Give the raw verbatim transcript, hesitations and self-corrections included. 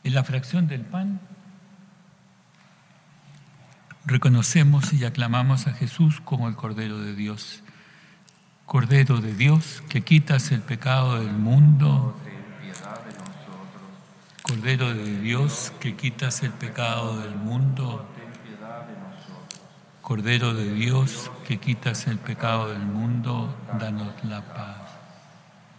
En la fracción del pan reconocemos y aclamamos a Jesús como el Cordero de Dios. Cordero de Dios, que quitas el pecado del mundo. Cordero de Dios, que quitas el pecado del mundo. Cordero de Dios, que quitas el pecado del mundo, danos la paz.